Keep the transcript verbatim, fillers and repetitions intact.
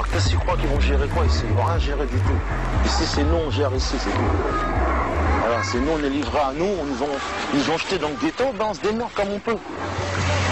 qu'est-ce qu'ils croient qu'ils vont gérer quoi ici? Ils vont rien gérer du tout. Ici, c'est nous, on gère ici, c'est tout. Alors, c'est nous, on est livrés à nous, on nous ont, ils nous ont jetés dans le ghetto, ben on se démerde comme on peut.